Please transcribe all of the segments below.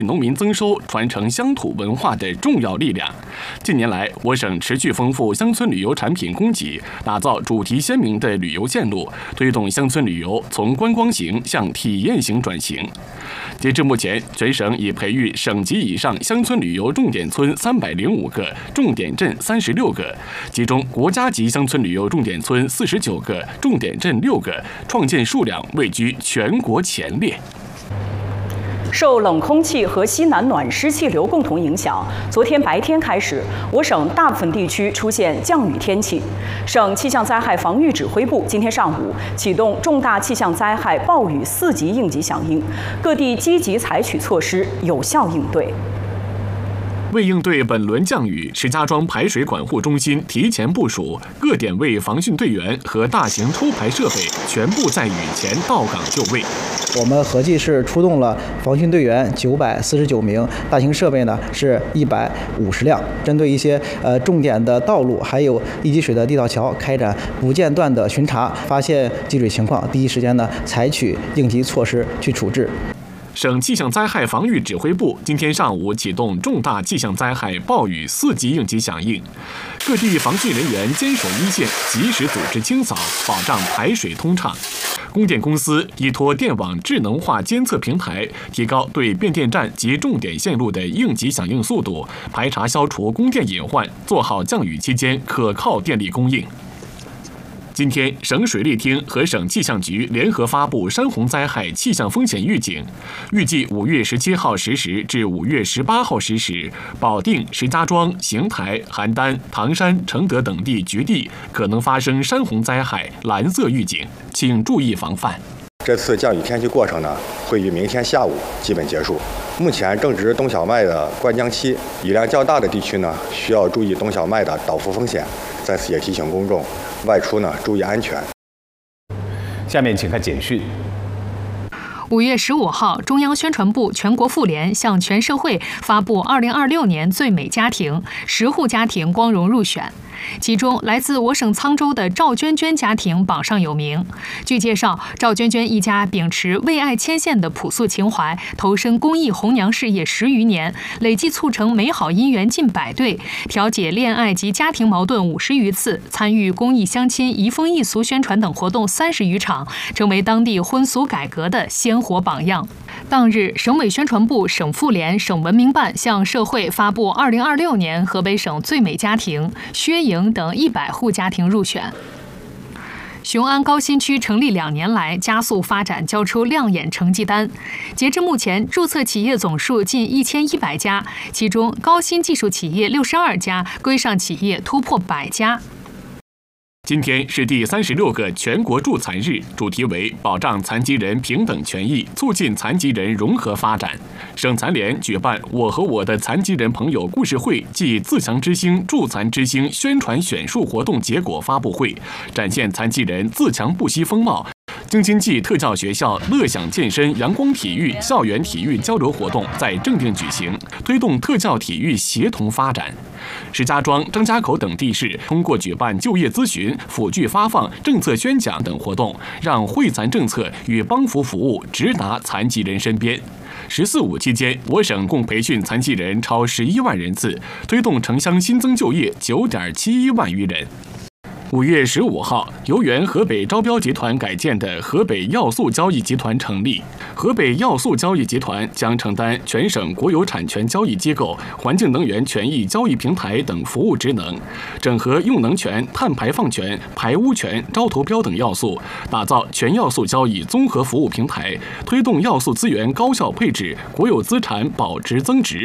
农民增收、传承乡土文化的重要力量。近年来，我省持续丰富乡村旅游产品供给，打造主题鲜明的旅游线路，推动乡村旅游从观光型向体验型转型。截至目前，全省已培育省级以上乡村旅游重点村305个，重点镇36个，其中国家级乡村旅游重点村49个，重点镇6个，创建数量位居全国前列。 受冷空气和西南暖湿气流共同影响，昨天白天开始，我省大部分地区出现降雨天气。省气象灾害防御指挥部今天上午启动重大气象灾害暴雨4级应急响应，各地积极采取措施，有效应对。 为应对本轮降雨，石家庄排水管护中心提前部署，各点位防汛队员和大型抽排设备全部在雨前到岗就位。 我们合计是出动了防汛队员949名，大型设备呢是150辆，针对一些重点的道路还有易积水的地道桥开展不间断的巡查，发现积水情况，第一时间呢采取应急措施去处置。 省气象灾害防御指挥部今天上午启动重大气象灾害暴雨4级应急响应，各地防汛人员坚守一线，及时组织清扫，保障排水通畅。供电公司依托电网智能化监测平台，提高对变电站及重点线路的应急响应速度，排查消除供电隐患，做好降雨期间可靠电力供应。今天，省水利厅和省气象局联合发布山洪灾害气象风险预警，预计5月17号10时至5月18号10时，保定、石家庄、邢台、邯郸、唐山、承德等地局地可能发生山洪灾害蓝色预警，请注意防范。 这次降雨天气过程呢，会于明天下午基本结束。目前正值冬小麦的灌浆期，雨量较大的地区呢，需要注意冬小麦的倒伏风险。在此也提醒公众，外出呢注意安全。 下面请看简讯。 5月15号，中央宣传部、全国妇联向全社会发布2026年最美家庭10户家庭光荣入选。其中，来自我省沧州的赵娟娟家庭榜上有名。据介绍，赵娟娟一家秉持为爱牵线的朴素情怀，投身公益红娘事业10余年，累计促成美好姻缘近100对，调解恋爱及家庭矛盾50余次，参与公益相亲、移风易俗宣传等活动30余场，成为当地婚俗改革的鲜活榜样。当日，省委宣传部、省妇联、省文明办向社会发布2026年河北省最美家庭薛莹等100户家庭入选。雄安高新区成立2年来，加速发展，交出亮眼成绩单。截至目前，注册企业总数近1100家，其中高新技术企业62家，规上企业突破100家。 今天是第36个全国助残日，主题为保障残疾人平等权益，促进残疾人融合发展。省残联举办“我和我的残疾人朋友”故事会暨自强之星、助残之星宣传选述活动结果发布会，展现残疾人自强不息风貌。京津冀特教学校乐享健身、阳光体育校园体育交流活动在正定举行，推动特教体育协同发展。石家庄、张家口等地市通过举办就业咨询、辅具发放、政策宣讲等活动，让惠残政策与帮扶服务直达残疾人身边。14·5期间，我省共培训残疾人超11万人次，推动城乡新增就业9.71万余人。5月15号，由原河北招标集团改建的河北要素交易集团成立。河北要素交易集团将承担全省国有产权交易机构、环境能源权益交易平台等服务职能，整合用能权、碳排放权、排污权、招投标等要素，打造全要素交易综合服务平台，推动要素资源高效配置，国有资产保值增值。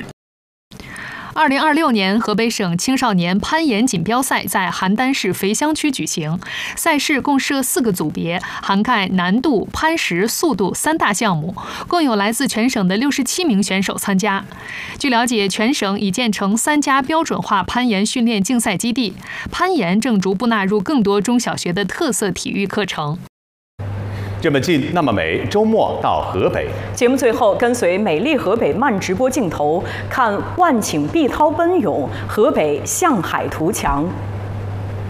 2026年河北省青少年攀岩锦标赛在邯郸市肥乡区举行，赛事共设4个组别，涵盖难度、攀石、速度3大项目，共有来自全省的67名选手参加。据了解，全省已建成3家标准化攀岩训练竞赛基地，攀岩正逐步纳入更多中小学的特色体育课程。 这么近，那么美，周末到河北。 节目最后，跟随美丽河北慢直播镜头，看万顷碧涛奔涌，河北向海图强。